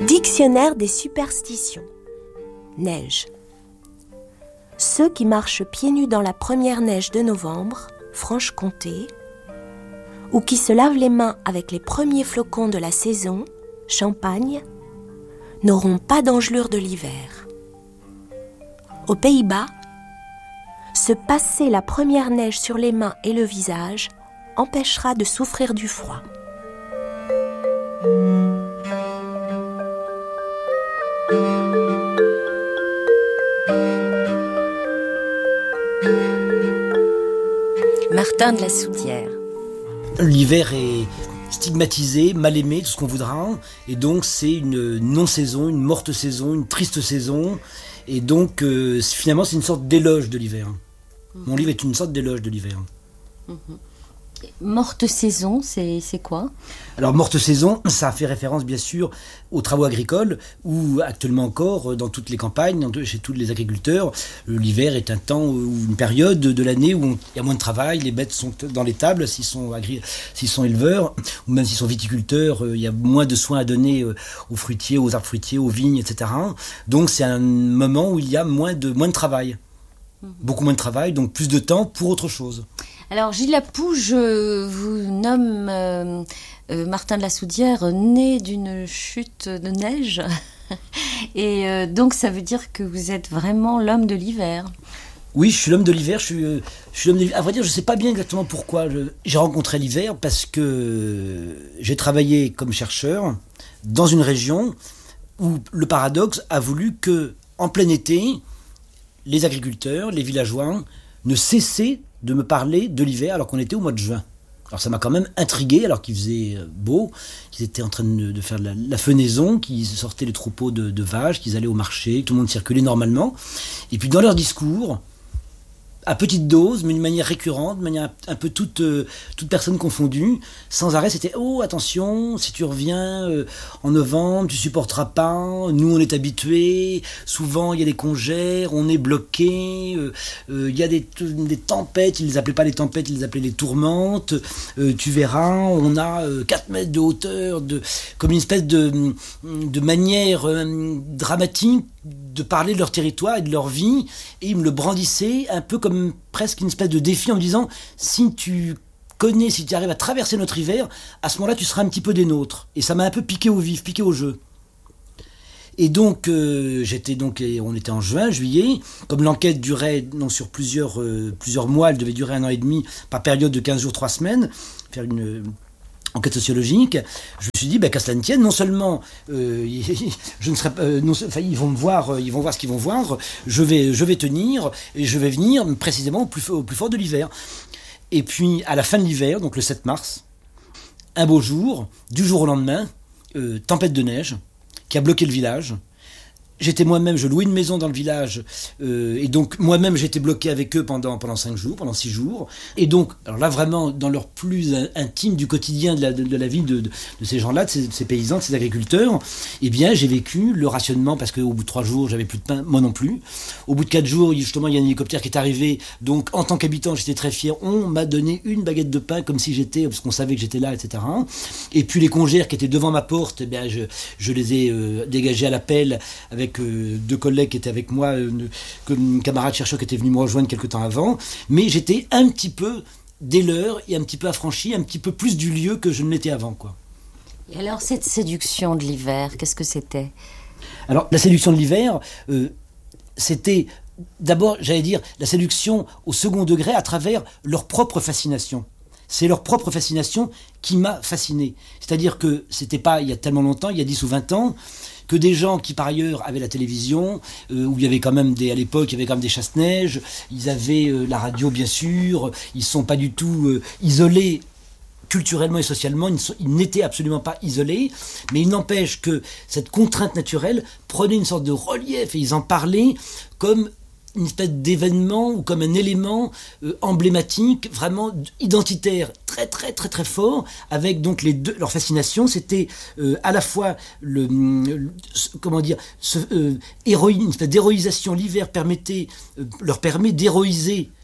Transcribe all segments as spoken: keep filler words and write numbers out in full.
Dictionnaire des superstitions. Neige. Ceux qui marchent pieds nus dans la première neige de novembre, Franche-Comté, ou qui se lavent les mains avec les premiers flocons de la saison, Champagne, n'auront pas d'engelure de l'hiver. Aux Pays-Bas, se passer la première neige sur les mains et le visage empêchera de souffrir du froid. Martin de la Soudière. L'hiver est stigmatisé, mal aimé, tout ce qu'on voudra, et donc c'est une non-saison, une morte saison, une triste saison, et donc euh, finalement c'est une sorte d'éloge de l'hiver. Mmh. Mon livre est une sorte d'éloge de l'hiver. Mmh. Morte saison, c'est, c'est quoi ? Alors morte saison, ça fait référence bien sûr aux travaux agricoles, où actuellement encore, dans toutes les campagnes, chez tous les agriculteurs, l'hiver est un temps ou une période de l'année où il y a moins de travail, les bêtes sont dans l'étable s'ils sont, agri- s'ils sont éleveurs, ou même s'ils sont viticulteurs, il y a moins de soins à donner aux fruitiers, aux arbres fruitiers, aux vignes, et cetera. Donc c'est un moment où il y a moins de, moins de travail. Mmh. Beaucoup moins de travail, donc plus de temps pour autre chose. Alors Gilles Lapoux, je vous nomme euh, euh, Martin de la Soudière, né d'une chute de neige. Et euh, donc ça veut dire que vous êtes vraiment l'homme de l'hiver. Oui, je suis l'homme de l'hiver. Je suis, euh, je suis l'homme de l'hiver. À vrai dire, je ne sais pas bien exactement pourquoi. Je, j'ai rencontré l'hiver parce que j'ai travaillé comme chercheur dans une région où le paradoxe a voulu que, en plein été, les agriculteurs, les villageois, ne cessaient de me parler de l'hiver alors qu'on était au mois de juin. Alors ça m'a quand même intrigué alors qu'il faisait beau, qu'ils étaient en train de, de faire la, la fenaison, qu'ils sortaient les troupeaux de, de vaches, qu'ils allaient au marché, que tout le monde circulait normalement. Et puis dans leur discours, à petite dose, mais d'une manière récurrente, de manière un peu toute, euh, toute personne confondue, sans arrêt, c'était « Oh, attention, si tu reviens euh, en novembre, tu supporteras pas, nous on est habitués, souvent il y a des congères, on est bloqués, euh, euh, il y a des, des tempêtes, ils les appelaient pas les tempêtes, ils les appelaient les tourmentes, euh, tu verras, on a euh, quatre mètres de hauteur, de, comme une espèce de, de manière euh, dramatique de parler de leur territoire et de leur vie, et ils me le brandissaient un peu comme presque une espèce de défi en me disant si tu connais, si tu arrives à traverser notre hiver, à ce moment-là tu seras un petit peu des nôtres. Et ça m'a un peu piqué au vif, piqué au jeu. Et donc euh, j'étais donc on était en juin, juillet, comme l'enquête durait non, sur plusieurs, euh, plusieurs mois, elle devait durer un an et demi par période de quinze jours, trois semaines, faire une enquête sociologique, je me suis dit, bah, qu'à cela ne tienne, non seulement euh, je ne serai, euh, non, enfin, ils vont me voir, ils vont voir ce qu'ils vont voir, je vais, je vais tenir et je vais venir précisément au plus, au plus fort de l'hiver. Et puis à la fin de l'hiver, donc le sept mars, un beau jour, du jour au lendemain, euh, tempête de neige qui a bloqué le village. J'étais moi-même, je louais une maison dans le village, euh, et donc moi-même j'étais bloqué avec eux pendant, pendant cinq jours, pendant six jours. Et donc, alors là vraiment, dans leur plus intime du quotidien de la, de, de la vie de, de, de ces gens-là, de ces, de ces paysans, de ces agriculteurs, eh bien j'ai vécu le rationnement, parce qu'au bout de trois jours, j'avais plus de pain, moi non plus. Au bout de quatre jours, justement, il y a un hélicoptère qui est arrivé, donc en tant qu'habitant, j'étais très fier, on m'a donné une baguette de pain, comme si j'étais, parce qu'on savait que j'étais là, et cetera. Et puis les congères qui étaient devant ma porte, eh bien je, je les ai euh, dégagés à la pelle, avec Euh, deux collègues qui étaient avec moi, euh, comme camarades chercheurs qui étaient venus me rejoindre quelque temps avant, mais j'étais un petit peu dès l'heure et un petit peu affranchi, un petit peu plus du lieu que je ne l'étais avant, quoi. Et alors cette séduction de l'hiver, qu'est-ce que c'était ? Alors la séduction de l'hiver, euh, c'était d'abord, j'allais dire, la séduction au second degré à travers leur propre fascination. C'est leur propre fascination qui m'a fasciné. C'est-à-dire que c'était pas il y a tellement longtemps, il y a dix ou vingt ans, que des gens qui par ailleurs avaient la télévision, euh, où il y avait quand même des, à l'époque il y avait quand même des chasse-neige, ils avaient euh, la radio bien sûr, ils sont pas du tout euh, isolés culturellement et socialement, ils, sont, ils n'étaient absolument pas isolés, mais il n'empêche que cette contrainte naturelle prenait une sorte de relief et ils en parlaient comme une espèce d'événement ou comme un élément euh, emblématique, vraiment identitaire, très très très très fort, avec donc les deux, leur fascination, c'était euh, à la fois le, le comment dire, ce, euh, héroïne, une espèce d'héroïsation. L'hiver permettait, euh, leur permet d'héroïser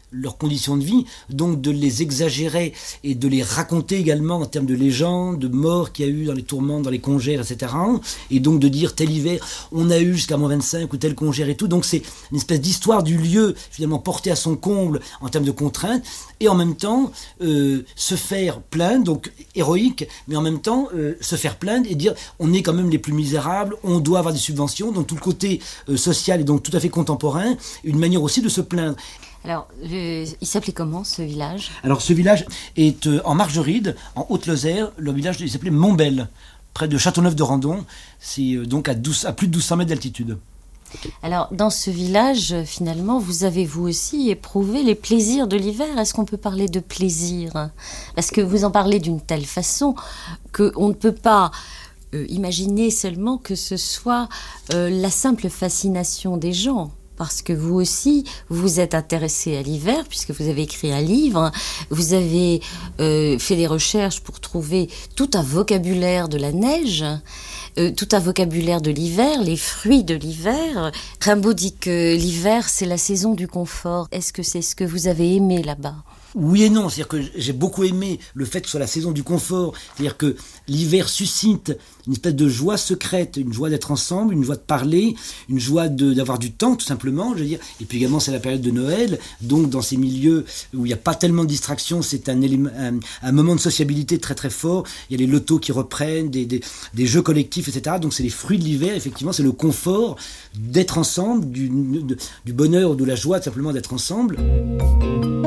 leurs conditions de vie, donc de les exagérer et de les raconter également en termes de légendes, de morts qu'il y a eu dans les tourmentes, dans les congères, et cetera. Et donc de dire tel hiver, on a eu jusqu'à moins vingt-cinq ou tel congère et tout. Donc c'est une espèce d'histoire du lieu finalement portée à son comble en termes de contraintes et en même temps euh, se faire plaindre, donc héroïque, mais en même temps euh, se faire plaindre et dire on est quand même les plus misérables, on doit avoir des subventions, donc tout le côté euh, social est donc tout à fait contemporain, une manière aussi de se plaindre. Alors, le, il s'appelait comment ce village ? Alors ce village est euh, en Margeride, en Haute-Lozère. Le village il s'appelait Montbel, près de Châteauneuf-de-Randon. C'est euh, donc à, douze, à plus de douze cents mètres d'altitude. Alors, dans ce village, finalement, vous avez vous aussi éprouvé les plaisirs de l'hiver. Est-ce qu'on peut parler de plaisir ? Parce que vous en parlez d'une telle façon qu'on ne peut pas euh, imaginer seulement que ce soit euh, la simple fascination des gens. Parce que vous aussi, vous vous êtes intéressé à l'hiver, puisque vous avez écrit un livre, vous avez euh, fait des recherches pour trouver tout un vocabulaire de la neige, euh, tout un vocabulaire de l'hiver, les fruits de l'hiver. Rimbaud dit que l'hiver, c'est la saison du confort. Est-ce que c'est ce que vous avez aimé là-bas ? Oui et non, c'est-à-dire que j'ai beaucoup aimé le fait que ce soit la saison du confort, c'est-à-dire que l'hiver suscite une espèce de joie secrète, une joie d'être ensemble, une joie de parler, une joie de, d'avoir du temps tout simplement, je veux dire. Et puis également c'est la période de Noël, donc dans ces milieux où il n'y a pas tellement de distractions, c'est un, élément, un, un moment de sociabilité très très fort. Il y a les lotos qui reprennent, des, des, des jeux collectifs, et cetera. Donc c'est les fruits de l'hiver, effectivement, c'est le confort d'être ensemble, du, du bonheur ou de la joie tout simplement d'être ensemble.